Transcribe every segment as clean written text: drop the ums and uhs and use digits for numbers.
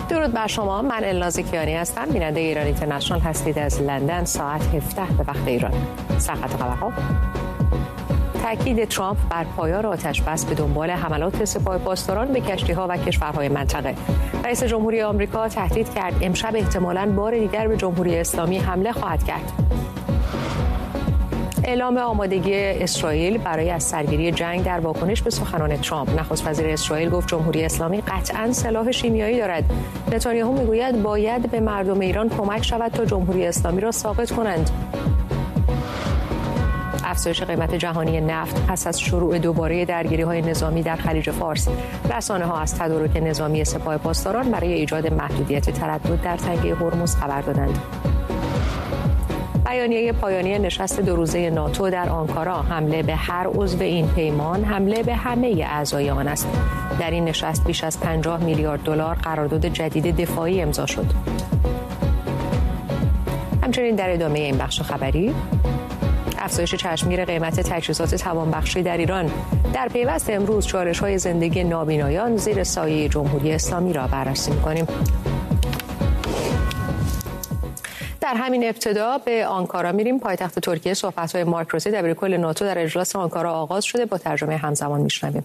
درود بر شما، من الناز کیانی هستم. بیننده ایران اینترنشنال هستید از لندن. ساعت 17 به وقت ایران. سرخط خبرها: تاکید ترامپ بر پایان آتش‌بس به دنبال حملات سپاه پاسداران به کشتی‌ها و کشورهای منطقه. رئیس جمهوری آمریکا تهدید کرد امشب احتمالاً بار دیگر به جمهوری اسلامی حمله خواهد کرد. اعلام آمادگی اسرائیل برای از سرگیری جنگ در واکنش به سخنان ترامپ. نخست وزیر اسرائیل گفت جمهوری اسلامی قطعاً سلاح شیمیایی دارد. نتانیاهو میگوید باید به مردم ایران کمک شود تا جمهوری اسلامی را ساقط کنند. افزایش قیمت جهانی نفت پس از شروع دوباره درگیری‌های نظامی در خلیج فارس. رسانه‌ها از تدارک نظامی سپاه پاسداران برای ایجاد محدودیت تردد در تنگه هرمز خبر دادند. بیانیه پایانی نشست 2 روزه ناتو در آنکارا: حمله به هر عضو این پیمان حمله به همه اعضای آن است. در این نشست بیش از 50 میلیارد دلار قرارداد جدید دفاعی امضا شد. همچنین در ادامه این بخش خبری، افزایش چشمگیر قیمت تجهیزات توانبخشی در ایران. در پیوست امروز چالش‌های زندگی نابینایان زیر سایه جمهوری اسلامی را بررسی می‌کنیم. در همین ابتدا به آنکارا میریم. پایتخت ترکیه. صحبت‌های مارک روته دبیرکل ناتو در اجلاس آنکارا آغاز شده. با ترجمه همزمان میشنویم.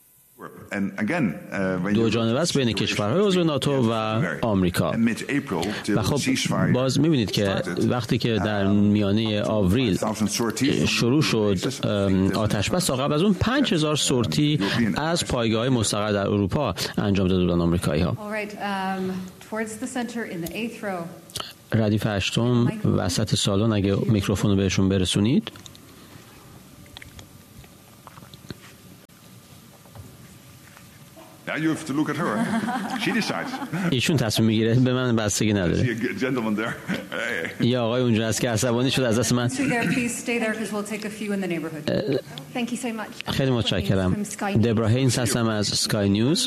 دو جانبه است بین کشورهای عضو ناتو و آمریکا. و خب باز می‌بینید که وقتی که در میانه آوریل شروع شد آتش‌بس، قبل از اون 5000 سورتی از پایگاه‌های مستقر در اروپا انجام داده بودند آمریکایی‌ها. ردیف هشتم وسط سالن، اگه میکروفون رو بهشون برسونید. ایشون تصمیم میگیره، به من بستگی نداره. یه آقای اونجا هست که عصبانی شد از دست من. خیلی متشکرم. دبرا هینز هستم از سکای نیوز.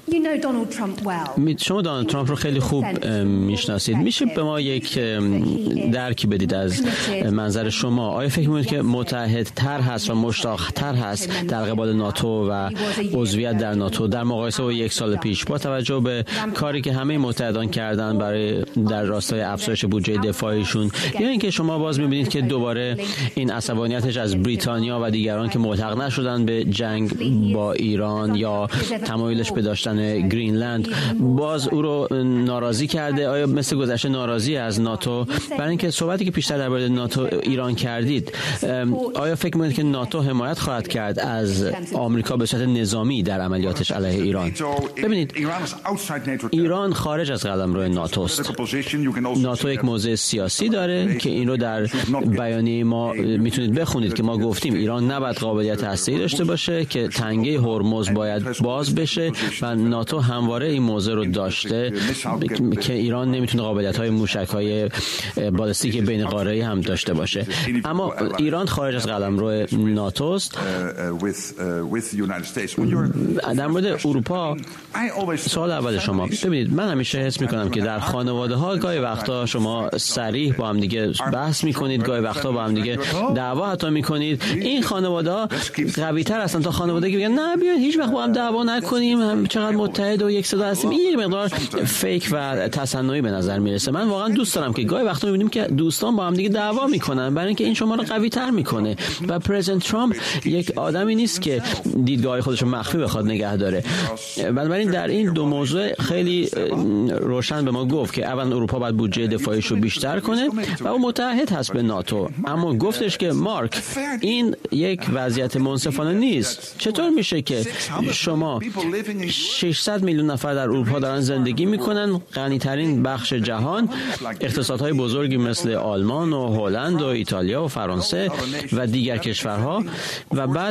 شما دونالد ترامپ رو خیلی خوب میشناسید. میشه به ما یک درکی بدید از منظر شما؟ آیا فکر می‌کنید که متحدتر هست و مشتاق‌تر هست در قبال ناتو و عضویت در ناتو در مقایسه با 1 سال پیش، با توجه به کاری که همه متحدان کردن برای در راستای افزایش بودجه دفاعیشون، یا اینکه شما باز می‌بینید که دوباره این عصبانیتش از بریتانیا و دیگران که ملحق نشدن به جنگ با ایران یا تمایلش به داشتن گرینلند باز او رو ناراضی کرده؟ آیا مثل گذشته ناراضی از ناتو؟ برای اینکه صحبتی که پیشتر درباره ناتو ایران کردید، آیا فکر می‌کنید که ناتو حمایت خواهد کرد از آمریکا به صورت نظامی در عملیاتش علیه ایران؟ ببینید، ایران خارج از قلمرو ناتو است. ناتو یک موضع سیاسی داره که این رو در بیانیه ما میتونید بخونید که ما گفتیم ایران نباید قابلیت هسته‌ای داشته باشه، که تنگه هرمز باید باز بشه و ناتو همواره این موضوع رو داشته که ایران نمیتونه قابلیت‌های موشک‌های بالستیک بین قاره‌ای هم داشته باشه. اما ایران خارج از قلمرو ناتو است. در مورد اروپا، سوال اول شما، ببینید من همیشه حس می‌کنم که در خانواده‌ها گاهی وقتا شما صریح با هم دیگه بحث می‌کنید، گاهی وقتا با هم دیگه دعوا حتی می‌کنید. این خانواده‌ها قوی‌تر هستن تا خانواده‌ای که میگن نه بیاید هیچ وقت با هم دعوا نکنیم، هم چقدر متحد و یک صدا هستیم. این یه مقدار فیک و تصنعی به نظر میرسه. من واقعا دوست دارم که گاهی وقتا می‌بینیم که دوستان با هم دیگه دعوا می‌کنن، برای اینکه این شما رو قوی‌تر می‌کنه. و پرزیدنت ترامپ یک آدمی نیست که دیدگاه خودش رو مخفی بخواد نگه داره. بنابراین در این دو موضوع خیلی روشن به ما گفت که اولا اروپا باید بودجه دفاعیش رو بیشتر کنه و اون متحد هست به ناتو. اما گفتش که مارک، این یک وضعیت منصفانه نیست. چطور میشه که شما 600 میلیون نفر در اروپا دارن زندگی میکنن، غنی ترین بخش جهان، اقتصادهای بزرگی مثل آلمان و هلند و ایتالیا و فرانسه و دیگر کشورها، و بعد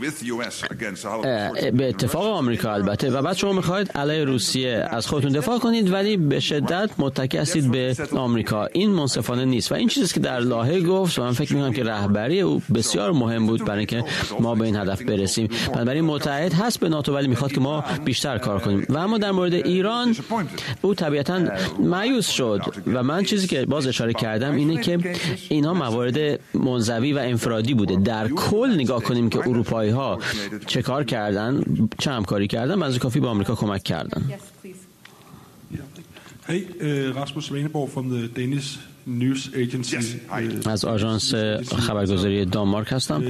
به اتفاق آمریکا البته، و بعد شما میخواید علیه روسیه از خودتون دفاع کنید ولی به شدت متکی هستید به آمریکا. این منصفانه نیست و این چیزی که در لاهه گفت و من فکر میکنم که رهبری او بسیار مهم بود برای اینکه ما به این هدف برسیم. بنابراین متحد هست به ناتو ولی میخواد که ما بیشتر کار کنیم. و اما در مورد ایران او طبیعتا مایوس شد و من چیزی که باز اشاره کردم اینه که اینها موارد منزوی و انفرادی بوده. در کل نگاه کنیم که اروپایی ها چه کار کردن، چه همکاری کردن، بعضی کافی به آمریکا کمک کردن. Hey, Rasmus Svaneborg from the Danish News Agency. از آژانس خبرگزاری دانمارک هستم.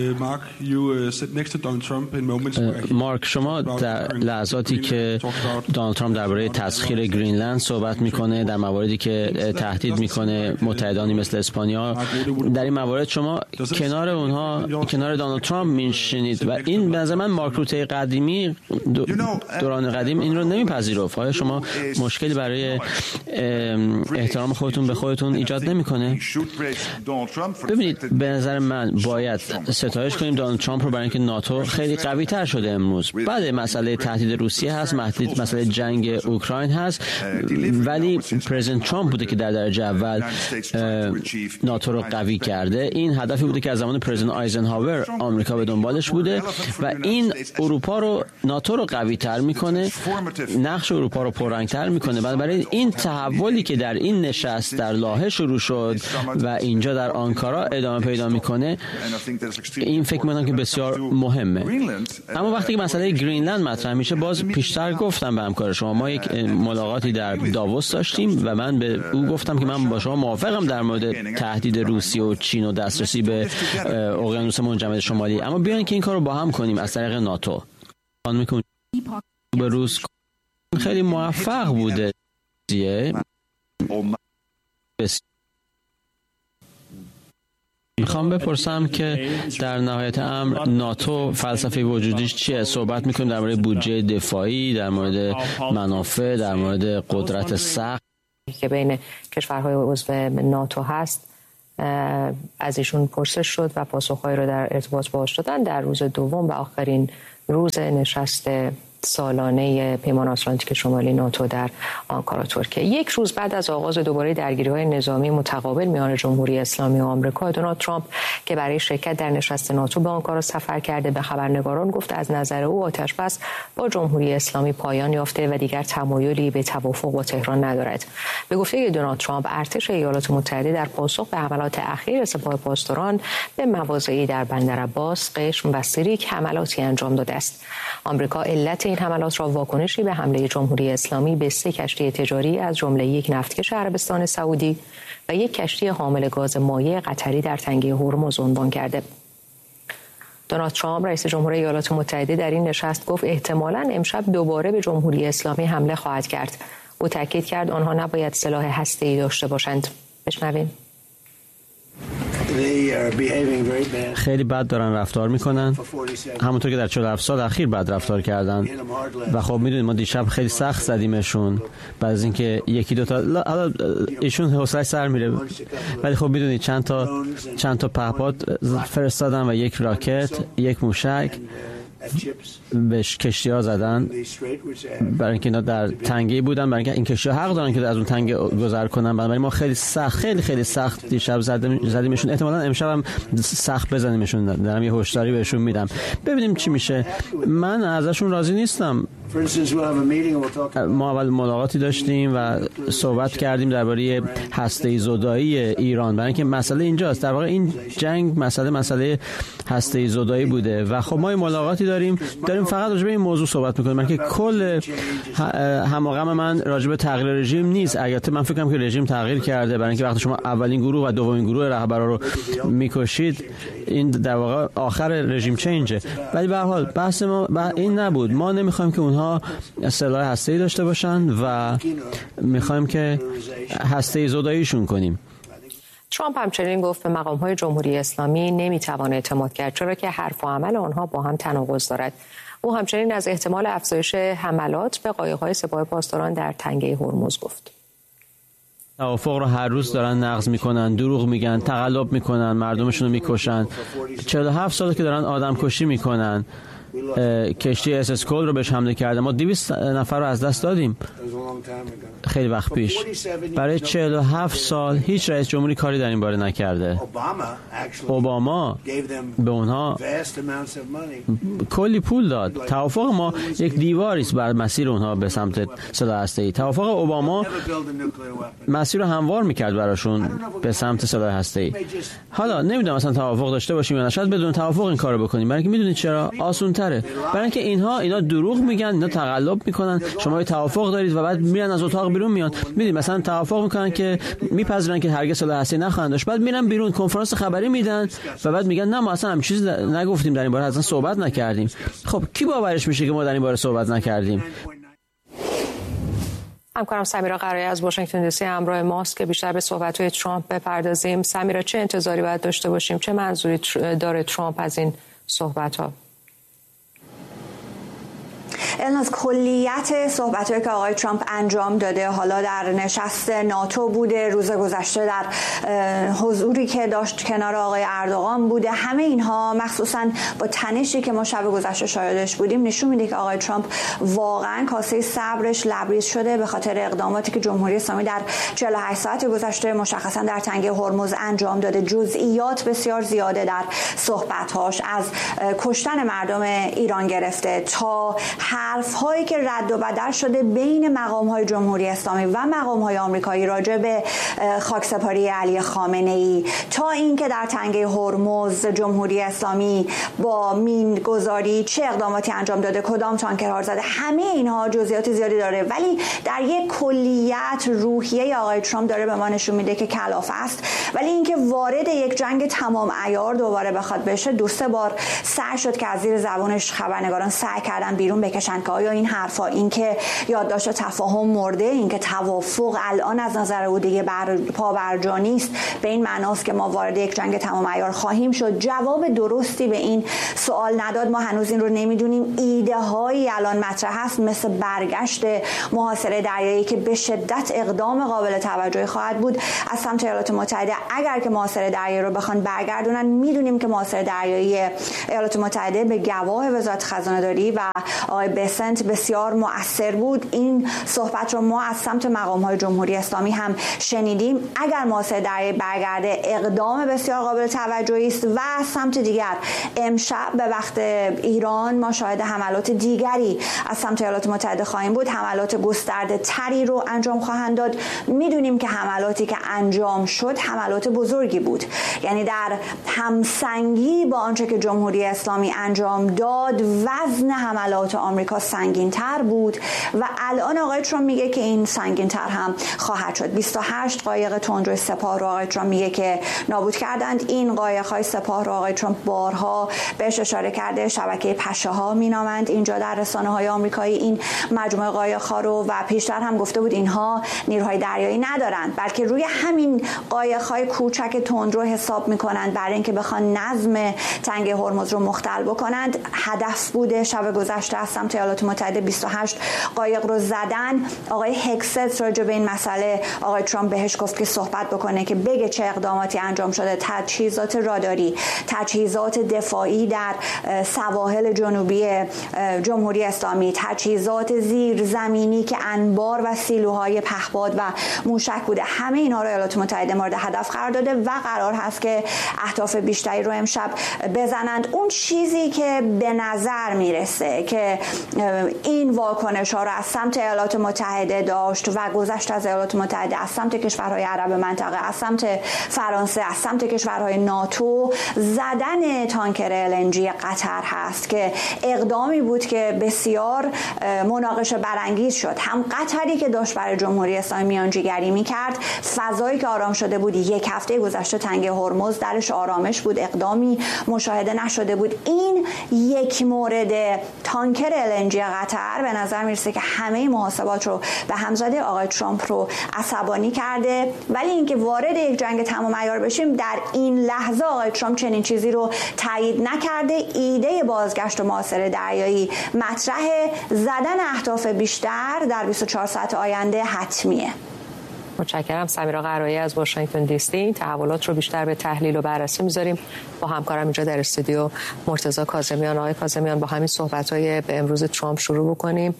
مارک، شما در لحظاتی که دونالد ترامپ درباره تسخیر گرینلند صحبت میکنه، در مواردی که تهدید میکنه متحدانی مثل اسپانیا، در این موارد شما کنار اونها، کنار دونالد ترامپ میشینید و این به نظر من مارک روته قدیمی دوران قدیم این رو نمیپذیرفت. آیا شما مشکلی برای احترام خودتون به خودتون ایجاد نمیکنه؟ ببینید، به نظر من باید ستایش کنیم دونالد ترامپ رو برای اینکه ناتو خیلی قوی تر شده امروز. بعد مسئله تهدید روسیه هست، مسئله جنگ اوکراین هست، ولی پرزیدنت ترامپ بوده که در درجه اول ناتو رو قوی کرده. این هدفی بوده که از زمان پرزیدنت آیزنهاور آمریکا به دنبالش بوده و این اروپا رو، ناتو رو قوی تر میکنه، نقش اروپا رو پررنگتر میکنه. بنابراین این تحولی که در این نشست در لاهه شروع شد و اینجا در آنکارا ادامه پیدا میکنه، این فکر میکنم که بسیار مهمه. اما وقتی که مسئله گرینلند مطرح میشه، باز پیشتر گفتم به همکار شما، ما یک ملاقاتی در داووس داشتیم و من به او گفتم که من با شما موافقم در مورد تهدید روسیه و چین و دسترسی به اقیانوس منجمد شمالی، اما بیاین که این کارو با هم کنیم از طریق ناتو. به روس خیلی موفق بوده. میخوام بپرسم که در نهایت امر ناتو فلسفه وجودیش چیه؟ صحبت میکنیم در مورد بودجه دفاعی، در مورد منافع، در مورد قدرت سخت که بین کشورهای عضو ناتو هست. از ایشون پرسش شد و پاسخهایی رو در ارتباط باهاش دادن در روز دوم و آخرین روز نشست سالانه پیمان آتلانتیک شمالی ناتو در آنکارا ترکیه. یک روز بعد از آغاز دوباره درگیری‌های نظامی متقابل میان جمهوری اسلامی و آمریکا، دونالد ترامپ که برای شرکت در نشست ناتو به آنکارا سفر کرده به خبرنگاران گفت از نظر او آتش‌بس با جمهوری اسلامی پایان یافته و دیگر تمایلی به توافق با تهران ندارد. به گفته دونالد ترامپ، ارتش ایالات متحده در پاسخ به حملات اخیر سپاه پاسداران به مواضعی در بندرعباس، قشم و سیریک حملاتی انجام داده است. آمریکا علت این حملات را واکنشی به حمله جمهوری اسلامی به 3 کشتی تجاری از جمله یک نفتکش عربستان سعودی و یک کشتی حامل گاز مایع قطری در تنگه هرمز عنوان کرده. دونالد ترامپ رئیس جمهور ایالات متحده در این نشست گفت احتمالاً امشب دوباره به جمهوری اسلامی حمله خواهد کرد. او تاکید کرد آنها نباید سلاح هسته‌ای داشته باشند. بشنویم. خیلی بد دارن رفتار میکنن، همونطور که در 47 سال اخیر بد رفتار کردن و خب میدونید ما دیشب خیلی سخت زدیمشون بعد از اینکه یکی دو تا ایشون حوصله‌اش سر میره، ولی خب میدونید چند تا پهپاد فرستادن و یک راکت، یک موشک بهش کشتی‌ها زدن برای اینکه اینا در تنگه بودن، برای اینکه این کشتی‌ها حق دارن که از اون تنگه گذر کنن. بنابراین ما خیلی سخت خیلی سخت دیشب زدیمشون، احتمالاً امشب هم سخت بزنیمشون. دارم یه هشداری بهشون میدم، ببینیم چی میشه. من ازشون راضی نیستم. ما اول ملاقاتی داشتیم و صحبت کردیم درباره هسته‌ای زدایی ایران، برای اینکه مسئله اینجاست. در واقع این جنگ مسئله هسته‌ای زدایی بوده و خب ما ملاقاتی داریم فقط راجع به این موضوع صحبت می‌کنیم، که کل هماغم من راجع به تغییر رژیم نیست. البته من فکر کنم که رژیم تغییر کرده، برای اینکه وقتی شما اولین گروه و دومین گروه رهبرا رو می‌کشید این در واقع آخر رژیم چنجه. ولی به هر حال بحث ما این نبود. ما نمی‌خوایم که اونها سلاح هسته‌ای داشته باشن و می‌خوایم که هسته‌ای زداییشون کنیم. ترامپ همچنین گفت به مقام‌های جمهوری اسلامی نمی‌توان اعتماد کرد، چرا که حرف و عمل آنها با هم تناقض دارد. او همچنین از احتمال افزایش حملات به قایق‌های سپاه پاسداران در تنگه هرمز گفت. توافق رو هر روز دارن نقض میکنن، دروغ میگن، تقلب میکنن، مردمشون رو میکشن. 47 ساله که دارن آدم کشی میکنن. کشتی اس کل رو بهش حمله کرده، ما 200 نفر رو از دست دادیم خیلی وقت پیش. برای 47 سال هیچ رئیس جمهوری کاری در این باره نکرده. اوباما به اونها کلی پول داد. توافق ما یک دیواری است بر مسیر اونها به سمت سلاح هسته‌ای. توافق اوباما مسیر رو هموار میکرد براشون به سمت سلاح هسته‌ای. حالا نمیدونم مثلا توافق داشته باشیم یا نه، شاید بدون توافق این کارو بکنیم، برای اینکه میدونید چرا؟ آسان تره، برای اینکه اینا دروغ میگن، اینا تقلب میکنن. شما توافق دارید و بعد میرن از اتاق بیرون میان. میدید مثلا توافق میکنن که میپذیرن که هرگز سلاح هستی نخواهند داشت، بعد میرن بیرون کنفرانس خبری میدن و بعد میگن نه ما اصلا هم چیزی نگفتیم، در این باره اصلا صحبت نکردیم. خب کی باورش میشه که ما در این باره صحبت نکردیم؟ همکارم سمیرا قرایی از واشنگتن دی سی همراه ماست که بیشتر به صحبت‌های ترامپ بپردازیم. سمیرا، چه انتظاری باید داشته باشیم؟ چه منظوری داره ترامپ از این صحبت‌ها؟ الناز، کلیت صحبت‌هایی که آقای ترامپ انجام داده، حالا در نشست ناتو بوده، روز گذشته در حضوری که داشت کنار آقای اردوغان بوده، همه اینها مخصوصاً با تنشی که ما شب گذشته شاهدش بودیم نشون میده که آقای ترامپ واقعاً کاسه صبرش لبریز شده به خاطر اقداماتی که جمهوری اسلامی در 48 ساعت گذشته مشخصاً در تنگه هرمز انجام داده. جزئیات بسیار زیاده در صحبت‌هاش، از کشتن مردم ایران گرفته تا حرف‌هایی که رد و بدل شده بین مقام‌های جمهوری اسلامی و مقام‌های آمریکایی راجع به خاکسپاری علی خامنه‌ای، تا اینکه در تنگه هرمز جمهوری اسلامی با مین‌گذاری چه اقداماتی انجام داده، کدام تانکرها زده، همه اینها جزئیات زیادی داره، ولی در یک کلیت روحیه آقای ترامپ داره به ما نشون میده که کلافه است. ولی اینکه وارد یک جنگ تمام عیار دوباره بخواد بشه، دو سه بار سعی شد که از زیر زبانش خبرنگاران سعی کردن بیرون بکشن که آیا این حرفا، این که یادداشت تفاهم مرده، این که توافق الان از نظر او دیگه پابرجا نیست، به این معناست که ما وارد یک جنگ تمام عیار خواهیم شد، جواب درستی به این سوال نداد. ما هنوز این رو نمیدونیم. ایده هایی الان مطرح هست مثل برگشت محاصره دریایی که به شدت اقدام قابل توجهی خواهد بود از سمت ایالات متحده. اگر که محاصره دریایی رو بخوان برگردونن، میدونیم که محاصره دریایی ایالات متحده به گواه وزارت خزانه داری و آقای بسنت بسیار مؤثر بود. این صحبت رو ما از سمت مقام‌های جمهوری اسلامی هم شنیدیم. اگر محاصره دریایی برگرده، اقدام بسیار قابل توجهی است. و از سمت دیگر امشب به وقت ایران ما شاهد حملات دیگری از سمت ایالات متحده خواهیم بود. حملات گسترده تری رو انجام خواهند داد. میدونیم که حملاتی که انجام شد حملات بزرگی بود، یعنی در همسنگی با آنچه که جمهوری اسلامی انجام داد وزن حملات آمریکا سنگین‌تر بود و الان آقای ترامپ میگه که این سنگین‌تر هم خواهد شد. 28 قایق تندروی سپاه رو آقای ترامپ میگه که نابود کردند. این قایق‌های سپاه رو آقای ترامپ بارها بهش اشاره کرده، شبکه پشه‌ها مینامند اینجا در رسانه‌های آمریکایی این مجموعه قایق‌ها رو، و پیشتر هم گفته بود اینها نیروهای دریایی ندارند، بلکه روی همین قایق‌های کوچک تندرو حساب می‌کنند برای اینکه بخوان نظم تنگه هرمز رو مختل بکنند. هدف بوده شب گذشته از سمت ایالات متحده 28 قایق رو زدن. آقای هکست راجع به این مسئله آقای ترامپ بهش گفت که صحبت بکنه، که بگه چه اقداماتی انجام شده. تجهیزات راداری، تجهیزات دفاعی در سواحل جنوبی جمهوری اسلامی، تجهیزات زیرزمینی که انبار و سیلوهای پهپاد و موشک بوده، همه اینها رو ایالات متحده مورد هدف قرار داده و قرار هست که اهداف بیشتری رو امشب بزنند. اون چیزی که به نظر میرسه که این واکنش ها رو از سمت ایالات متحده داشت و گذشت از ایالات متحده از سمت کشورهای عرب منطقه، از سمت فرانسه، از سمت کشورهای ناتو، زدن تانکر LNG قطر هست که اقدامی بود که بسیار مناقشه برانگیز شد. هم قطری که داشت برای جمهوری اسلامی میانجیگری میکرد، فضایی که آرام شده بود، یک هفته گذشته تنگه هرمز درش آرامش بود، اقدامی مشاهده نشده بود. این یک مورد تانکر LNG قطر به نظر میرسه که همه محاسبات رو به هم زده، آقای ترامپ رو عصبانی کرده. ولی اینکه وارد یک جنگ تمام عیار بشیم، در این لحظه آقای ترامپ چنین چیزی رو تایید نکرده. ایده بازگشت و محاصره دریایی مطرح، زدن اهداف بیشتر در 24 ساعت آینده حتمیه. متشکرم. سمیرا قرایی از واشنگتن دی سی. این تحولات رو بیشتر به تحلیل و بررسی می‌ذاریم با همکارم اینجا در استودیو مرتضی کاظمیان. آقای کاظمیان، با همین صحبت‌های به امروز ترامپ شروع بکنیم.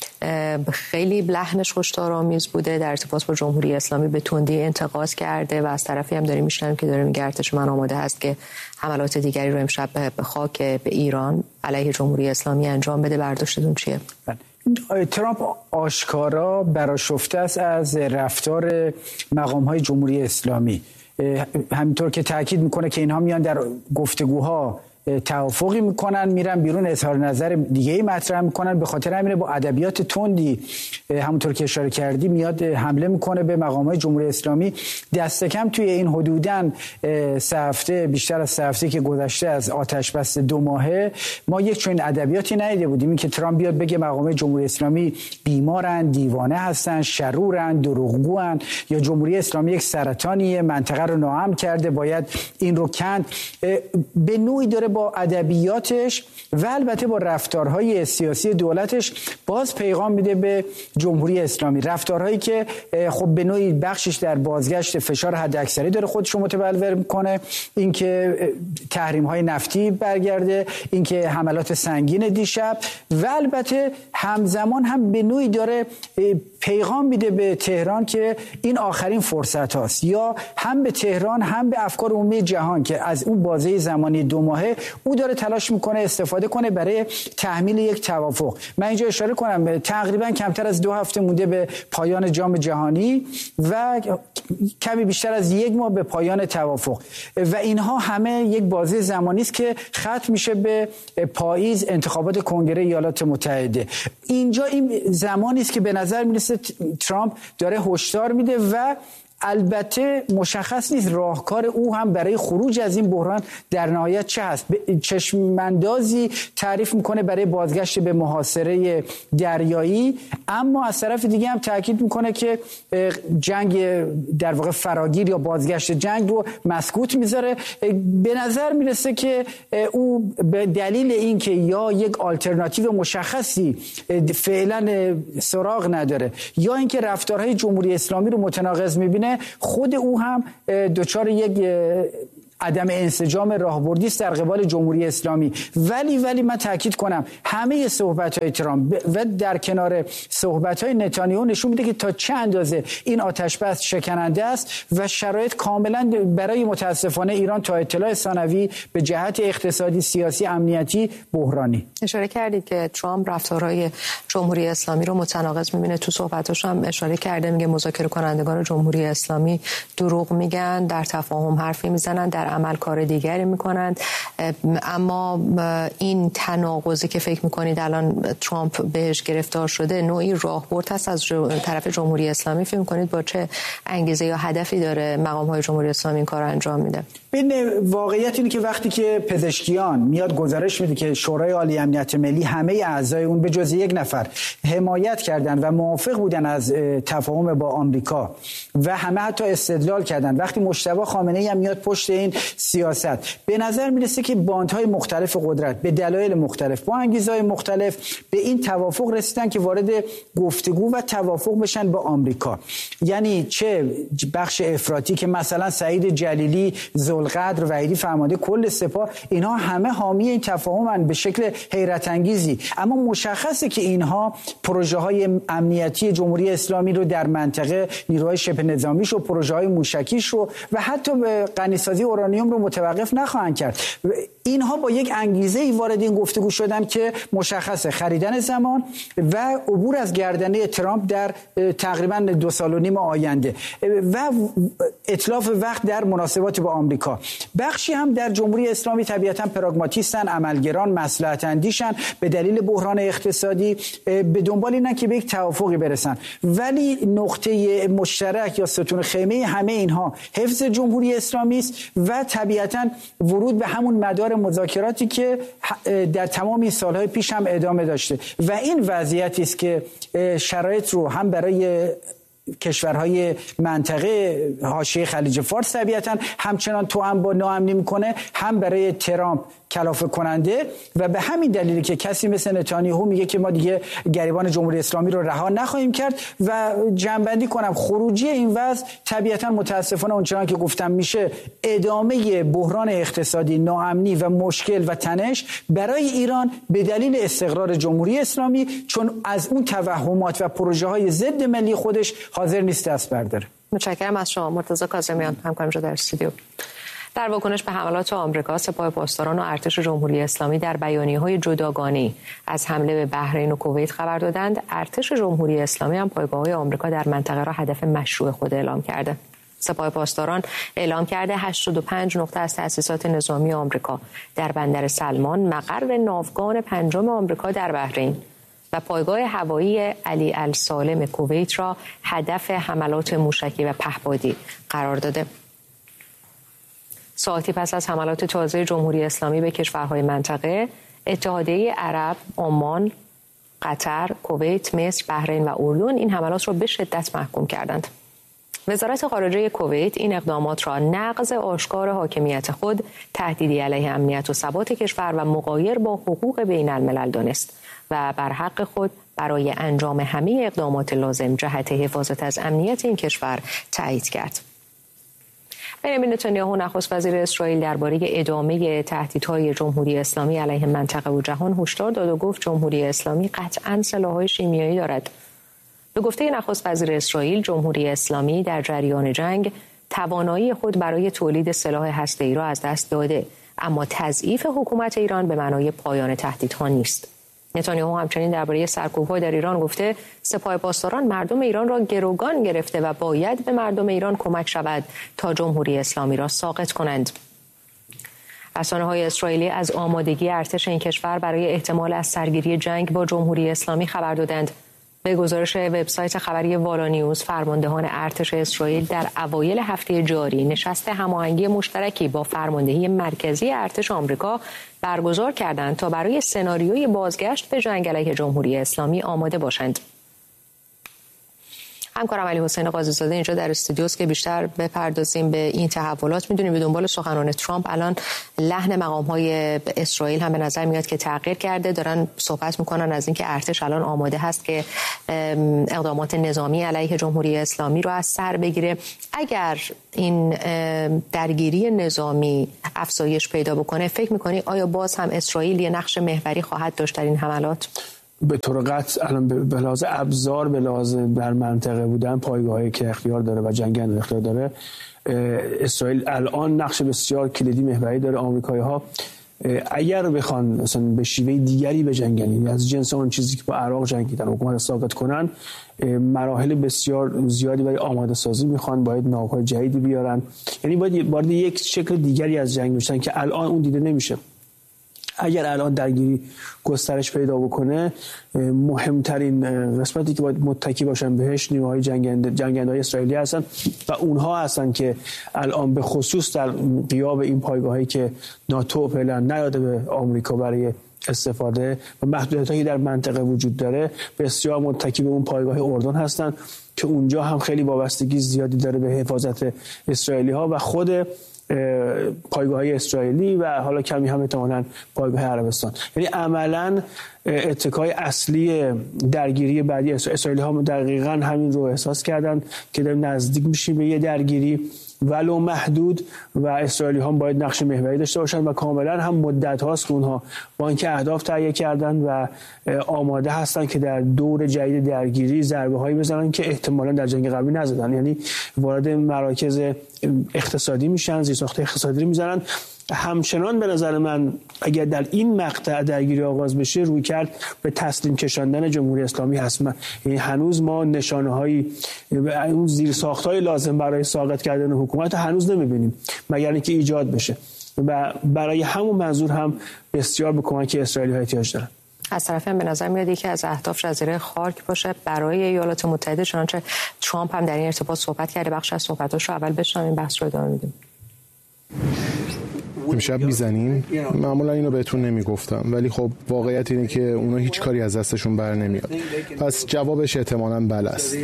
خیلی لحنش هشدارآمیز بوده، در ارتباط با جمهوری اسلامی به تندی انتقاد کرده و از طرفی هم داریم میشنویم که داره میگه ارتش من آماده هست که حملات دیگری رو امشب به خاک به ایران علیه جمهوری اسلامی انجام بده. برداشتتون چیه؟ ترامپ آشکارا برآشفته است از رفتار مقام‌های جمهوری اسلامی، همینطور که تاکید میکنه که اینها میان در گفتگوها توافقی میکنن، میرن بیرون اظهار نظر دیگه‌ای مطرح میکنن. به خاطر همین با ادبیات تندی همونطور که اشاره کردی میاد حمله میکنه به مقامات جمهوری اسلامی. دست کم توی این حدوداً 3 هفته، بیشتر از 3 هفته که گذشته از آتش بس 2 ماهه، ما یک چنین ادبیاتی ندیده بودیم. این که ترامپ بیاد بگه مقامات جمهوری اسلامی بیمارن، دیوانه هستن، شرورن، دروغگوان، یا جمهوری اسلامی یک سرطانیه، منطقه رو ناامن کرده، باید این رو کند. به نوعی داره با ادبیاتش و البته با رفتارهای سیاسی دولتش باز پیغام میده به جمهوری اسلامی، رفتارهایی که خب به نوعی بخشش در بازگشت فشار حداکثری داره خودش رو متبلور میکنه، اینکه تحریم‌های نفتی برگرده، اینکه حملات سنگین دیشب، و البته همزمان هم به نوعی داره پیغام میده به تهران که این آخرین فرصت هاست، یا هم به تهران هم به افکار عمومی جهان که از اون بازه زمانی 2 ماهه او داره تلاش میکنه استفاده کنه برای تحمیل یک توافق. من اینجا اشاره کنم تقریبا کمتر از 2 هفته مونده به پایان جام جهانی و کمی بیشتر از 1 ماه به پایان توافق، و اینها همه یک بازه زمانی است که ختم میشه به پاییز، انتخابات کنگره ایالات متحده. اینجا این زمانی است که به نظر میرسه ترامپ داره هشدار میده و البته مشخص نیست راهکار او هم برای خروج از این بحران در نهایت چه هست. چشماندازی تعریف میکنه برای بازگشت به محاصره دریایی، اما از طرف دیگه هم تاکید میکنه که جنگ در واقع فراگیر یا بازگشت جنگ رو مسکوت میذاره. به نظر میرسه که او به دلیل اینکه یا یک آلترناتیو مشخصی فعلا سراغ نداره، یا اینکه رفتارهای جمهوری اسلامی رو متناقض میبینه، خود او هم دچار یک عدم انسجام راهبردی است در قبال جمهوری اسلامی. ولی من تاکید کنم همه صحبت‌های ترامپ و در کنار صحبت‌های نتانیاهو نشون میده که تا چه اندازه این آتش بس شکننده است و شرایط کاملا برای متاسفانه ایران تا اطلاع ثانوی به جهت اقتصادی، سیاسی، امنیتی بحرانی. اشاره کردید که ترامپ رفتارهای جمهوری اسلامی رو متناقض می‌بینه. تو صحبتاش هم اشاره کرده، میگه مذاکره کنندگان جمهوری اسلامی دروغ میگن، در تفاهم حرفی میزنن، در عمل کار دیگری میکنند. اما این تناقضی که فکر میکنید الان ترامپ بهش گرفتار شده نوعی راهبرد هست از طرف جمهوری اسلامی؟ فکر میکنید با چه انگیزه یا هدفی داره مقام های جمهوری اسلامی این کار رو انجام میده؟ ببین، واقعیت اینه که وقتی که پزشکیان میاد گزارش میده که شورای عالی امنیت ملی همه اعضای اون به جز 1 نفر حمایت کردن و موافق بودن از تفاهم با آمریکا و همه حتی استدلال کردن، وقتی مجتبی خامنه‌ای هم میاد پشت این سیاست، به نظر میرسه که باندهای مختلف قدرت به دلایل مختلف با انگیزهای مختلف به این توافق رسیدن که وارد گفتگو و توافق بشن با آمریکا. یعنی چه بخش افراطی که مثلا سعید جلیلی، ذوالقدر وحیدی فرمانده کل سپاه، اینها همه حامی این تفاهمن به شکل حیرت انگیزی، اما مشخصه که اینها پروژه های امنیتی جمهوری اسلامی رو در منطقه، نیروهای شبه نظامیش و پروژه های موشکیش رو و حتی به غنیسازی اورانیوم رو متوقف نخواهند کرد. اینها با یک انگیزه‌ای وارد این گفتگو شدن که مشخصه خریدن زمان و عبور از گردنه ترامپ در تقریبا 2.5 سال آینده و اتلاف وقت در مناسبات با آمریکا. بخشی هم در جمهوری اسلامی طبیعتاً پراگماتیستن، عملگران، مصلحت اندیشن، به دلیل بحران اقتصادی به دنبال اینن که به یک توافقی برسن، ولی نقطه مشترک یا ستون خیمه همه اینها حفظ جمهوری اسلامی است و طبیعتاً ورود به همون مدار مذاکراتی که در تمام این سالهای پیش هم ادامه داشته و این وضعیتی است که شرایط رو هم برای کشورهای منطقه حاشیه خلیج فارس طبیعتاً همچنان توأم با ناامنی میکنه، هم برای ترامپ کلافه کننده و به همین دلیلی که کسی مثل نتانیاهو میگه که ما دیگه گریبان جمهوری اسلامی رو رها نخواهیم کرد و جنبندی کنم خروجی این وضع طبیعتاً متاسفانه اونچنان که گفتم میشه ادامه بحران اقتصادی، ناامنی و مشکل و تنش برای ایران به دلیل استقرار جمهوری اسلامی، چون از اون توهمات و پروژه های ضد ملی خودش حاضر نیست دست برداره. متشکرم از شما مرتضی کاظمیان، همکارم در استودیو. در واکنش به حملات آمریکا، سپاه پاسداران و ارتش جمهوری اسلامی در بیانیه‌های جداگانه‌ای از حمله به بحرین و کویت خبر دادند. ارتش جمهوری اسلامی هم پایگاه‌های آمریکا در منطقه را هدف مشروع خود اعلام کرده. سپاه پاسداران اعلام کرده 85 نقطه از تأسیسات نظامی آمریکا در بندر سلمان، مقر ناوگان پنجم آمریکا در بحرین و پایگاه هوایی علی السالم کویت را هدف حملات موشکی و پهپادی قرار داده. ساعتی پس از حملات تازه جمهوری اسلامی به کشورهای منطقه، اتحادیه عرب، عمان، قطر، کویت، مصر، بحرین و اردن این حملات را به شدت محکوم کردند. وزارت خارجه کویت این اقدامات را نقض آشکار حاکمیت خود، تهدیدی علیه امنیت و ثبات کشور و مغایر با حقوق بین الملل دانست و بر حق خود برای انجام همه اقدامات لازم جهت حفاظت از امنیت این کشور تایید کرد. بنیامین نتانیاهو نخست وزیر اسرائیل درباره ادامه تهدیدهای جمهوری اسلامی علیه منطقه و جهان هشدار داد و گفت جمهوری اسلامی قطعاً سلاح‌های شیمیایی دارد. به گفته نخست وزیر اسرائیل، جمهوری اسلامی در جریان جنگ توانایی خود برای تولید سلاح هسته‌ای را از دست داده، اما تضعیف حکومت ایران به معنای پایان تهدیدها نیست. نتانیاهو همچنین درباره سرکوب‌ها در ایران گفته سپاه پاسداران مردم ایران را گروگان گرفته و باید به مردم ایران کمک شود تا جمهوری اسلامی را ساقط کنند. رسانه‌های اسرائیلی از آمادگی ارتش این کشور برای احتمال از سرگیری جنگ با جمهوری اسلامی خبر دادند. به گزارش وبسایت خبری والا نیوز، فرماندهان ارتش اسرائیل در اوایل هفته جاری نشست هماهنگی مشترکی با فرماندهی مرکزی ارتش آمریکا برگزار کردند تا برای سناریوی بازگشت به جنگ علیه جمهوری اسلامی آماده باشند. همکارم علی حسین قاضی‌زاده اینجا در استودیوست که بیشتر بپردازیم به این تحولات. میدونیم به دنبال سخنان ترامپ الان لحن مقام‌های اسرائیل هم به نظر میاد که تغییر کرده، دارن صحبت میکنن از اینکه ارتش الان آماده هست که اقدامات نظامی علیه جمهوری اسلامی رو از سر بگیره. اگر این درگیری نظامی افزایش پیدا بکنه، فکر میکنی آیا باز هم اسرائیل یه نقش محوری خواهد داشت در این حملات؟ به طور قطع الان به لحاظ ابزار، به لحاظ در منطقه بودن، پایگاهایی که اختیار داره و جنگنده اختیار داره، اسرائیل الان نقش بسیار کلیدی محوری داره. آمریکایی‌ها اگر بخوان مثلا به شیوه دیگری بجنگن، از جنس اون چیزی که با عراق جنگیدن، حکومت ساقط کنن، مراحل بسیار زیادی برای آماده سازی میخوان، باید ناوهای جدیدی بیارن، یعنی باید وارد یک شکل دیگری از جنگ بشن که الان اون دیده نمیشه. اگر الان درگیری گسترش پیدا بکنه، مهمترین قسمتی که باید متکی باشن بهش نیروهای جنگنده‌های اسرائیلی هستن و اونها هستن که الان به خصوص در غیاب این پایگاهایی که ناتو فعلا نداده به آمریکا برای استفاده و محدودیتایی در منطقه وجود داره، بسیار متکی به اون پایگاه اردن هستن که اونجا هم خیلی وابستگی زیادی داره به حفاظت اسرائیلی‌ها و خود پایگاه‌های اسرائیلی و حالا کمی هم احتمالاً پایگاه عربستان. یعنی عملاً اتکای اصلی درگیری بعدی اسرائیلی‌ها دقیقاً همین رو احساس کردن که داریم نزدیک میشیم به یه درگیری ولو محدود و اسرائیلی‌ها باید نقش محوری داشته باشن و کاملاً هم مدت هاست که اونها با اینکه اهداف تهیه کردن و آماده هستن که در دور جدید درگیری ضربه هایی بزنن که احتمالاً در جنگ قبلی نزدن، یعنی وارد مراکز اقتصادی میشن، زیرساخت اقتصادی رو میزنن. همچنان به نظر من اگر در این مقطع درگیری آغاز بشه، روی کرد به تسلیم کشاندن جمهوری اسلامی هست. یعنی هنوز ما نشانه‌های اون زیرساخت‌های لازم برای ساقط کردن حکومت هنوز نمی‌بینیم مگر اینکه ایجاد بشه و برای همون منظور هم بسیار به کمک اسرائیلی‌ها احتیاج دارن. از طرف هم به نظر میاد که از اهداف جزیره خارک باشه برای ایالات متحده، چنانچه ترامپ هم در این ارتباط صحبت کرده. بخش از صحبتاشو اول بشنویم، بحث رو ادامه میدیم. امشب میزنیم؟ معمولا اینو بهتون نمیگفتم، ولی خب واقعیت اینه که اونا هیچ کاری از دستشون بر نمیاد، پس جوابش احتمالاً بله است.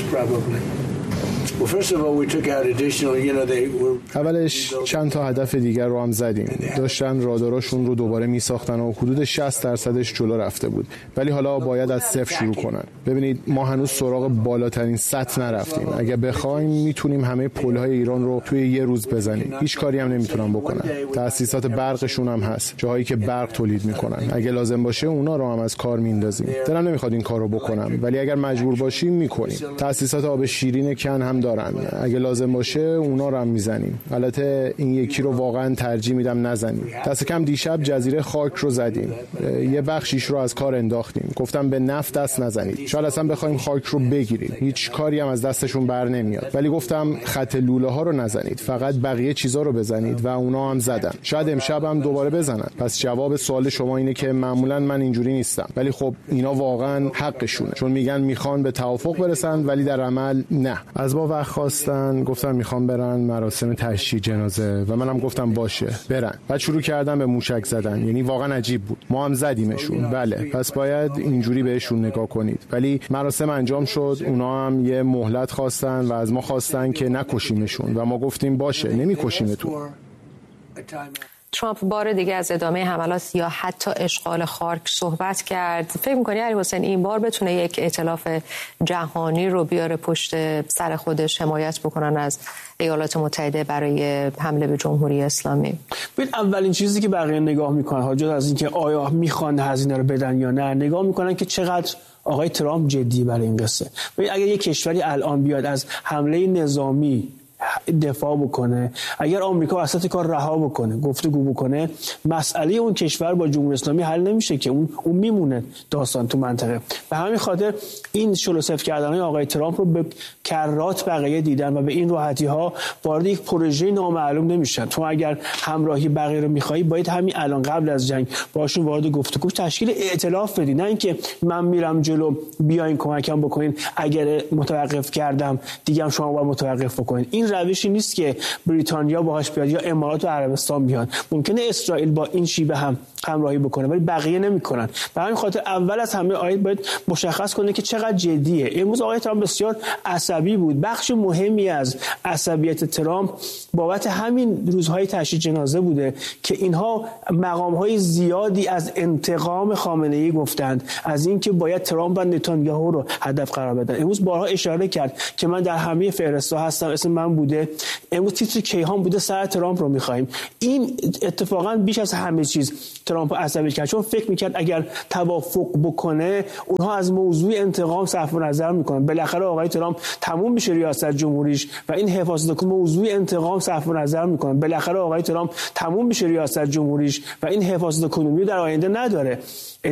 اولش چند تا هدف دیگر رو هم زدیم، داشتن راداراشون رو دوباره میساختن و حدود 60% جلو رفته بود، ولی حالا باید از صفر شروع کنن. ببینید ما هنوز سراغ بالاترین سطح نرفتیم. اگه بخوایم میتونیم همه پل‌های ایران رو توی یه روز بزنیم، هیچ کاری هم نمیتونن بکنن. تأسیسات برقشون هم هست، جاهایی که برق تولید میکنن، اگه لازم باشه اونا رو هم از کار میندازیم. دلم نمیخواد این کارو بکنم، ولی اگر مجبور باشیم میکنیم. تأسیسات آب شیرین کن هم هم دارن، اگه لازم باشه اونا رو هم میزنیم. البته این یکی رو واقعا ترجیح میدم نزنیم. دست کم دیشب جزیره خاک رو زدیم، یه بخشیش رو از کار انداختیم. گفتم به نفت دست نزنید، شاید اصلا بخوایم خاک رو بگیریم، هیچ کاری هم از دستشون بر نمیاد. ولی گفتم خط لوله ها رو نزنید، فقط بقیه چیزا رو بزنید و اونا هم زدن. شاید امشب هم دوباره بزنن. پس جواب سوال شما اینه که معمولا من اینجوری نیستم، ولی خب اینا واقعا حقشونه، چون میگن میخوان به توافق برسن ولی در عمل نه. از ما وقت خواستن، گفتم میخوام برن مراسم تشییع جنازه و منم گفتم باشه برن. بعد شروع کردن به موشک زدن، یعنی واقعا عجیب بود. ما هم زدیمشون، بله، پس باید اینجوری بهشون نگاه کنید. ولی مراسم انجام شد، اونا هم یه مهلت خواستن و از ما خواستن که نکشیمشون و ما گفتیم باشه نمیکشیمتون. ترامپ بار دیگه از ادامه حملات یا حتی اشغال خاک صحبت کرد. فکر می‌کنی علی حسین این بار بتونه یک ائتلاف جهانی رو بیاره پشت سر خودش، حمایت بکنن از ایالات متحده برای حمله به جمهوری اسلامی؟ ببین اولین چیزی که بقیه نگاه میکنن، حاجت از اینکه آیا میخوان هزینه رو بدن یا نه، نگاه میکنن که چقدر آقای ترامپ جدی برای این قصه. ببین اگه یک کشوری الان بیاد از حمله نظامی دفاع بکنه، اگر آمریکا وسط کار رها بکنه، گفتگو بکنه، مسئله اون کشور با جمهوری اسلامی حل نمیشه که اون میمونه داستان تو منطقه. به همین خاطر این شلوسف کردنهای آقای ترامپ رو به کرات بقیه دیدن و به این راحتی ها وارد یک پروژه نامعلوم نمیشن. تو اگر همراهی بقیه رو میخوای باید همین الان قبل از جنگ باشون وارد گفتگو تشکیل ائتلاف بدی، نه اینکه من میرم جلو بیاین کمکم بکنین، اگر متوقف کردم دیگه هم شما باید متوقف بکنین. این روشی نیست که بریتانیا باهاش بیاد یا امارات و عربستان بیان. ممکنه اسرائیل با این شیوه هم همراهی بکنه ولی بقیه نمیکنن. به همین خاطر اول از همه آید باید مشخص کنه که چقدر جدیه. امروز آقای ترامپ بسیار عصبی بود. بخش مهمی از عصبیت ترامپ بابت همین روزهای تشییع جنازه بوده که اینها مقام‌های زیادی از انتقام خامنه‌ای گفتند، از اینکه باید ترامپ و نتانیاهو رو هدف قرار بدن. امروز بارها اشاره کرد که من در همه فهرست‌ها هستم، اسم من بوده. امروز تیتر کیهان بوده سر ترامپ رو می‌خوایم. این اتفاقا بیش از همه چیز ترامپ عصبی کرد، چون فکر می‌کرد اگر توافق بکنه اونها از موضوع انتقام صرف نظر می‌کنن. بالاخره آقای ترامپ تموم میشه ریاست جمهوریش و این حفاظت کنه موضوع انتقام صرف نظر می‌کنن. بالاخره آقای ترامپ تموم میشه ریاست جمهوریش و این حفاظت کنونی در آینده نداره.